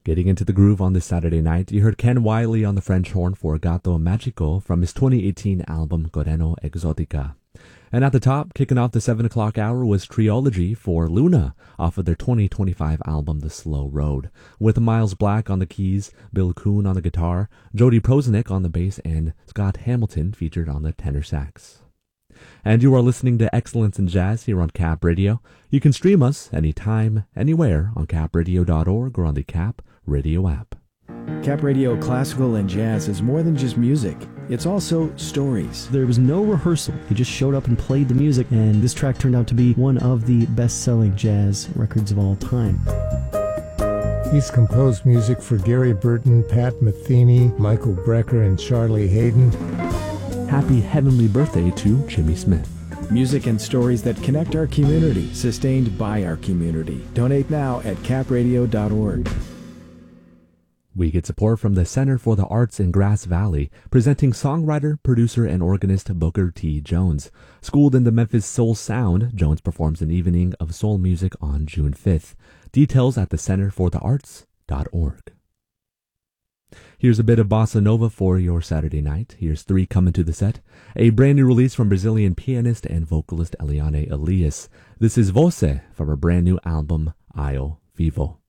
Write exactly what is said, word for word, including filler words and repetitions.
Getting into the groove on this Saturday night, you heard Ken Wiley on the French horn for Gato Magico from his twenty eighteen album Coreno Exotica. And at the top, kicking off the seven o'clock hour, was Triology for Luna off of their twenty twenty-five album The Slow Road, with Miles Black on the keys, Bill Kuhn on the guitar, Jody Prosnick on the bass, and Scott Hamilton featured on the tenor sax. And you are listening to Excellence in Jazz here on Cap Radio. You can stream us anytime, anywhere on cap radio dot org or on the Cap Radio app. Cap Radio Classical and Jazz is more than just music. It's also stories. There was no rehearsal. He just showed up and played the music, and this track turned out to be one of the best-selling jazz records of all time. He's composed music for Gary Burton, Pat Metheny, Michael Brecker, and Charlie Hayden. Happy heavenly birthday to Jimmy Smith. Music and stories that connect our community, sustained by our community. Donate now at cap radio dot org. We get support from the Center for the Arts in Grass Valley, presenting songwriter, producer, and organist Booker T. Jones. Schooled in the Memphis Soul Sound, Jones performs an evening of soul music on June fifth. Details at the center for the arts dot org. Here's a bit of bossa nova for your Saturday night. Here's three coming to the set. A brand new release from Brazilian pianist and vocalist Eliane Elias. This is Voce from her brand new album, Io Vivo.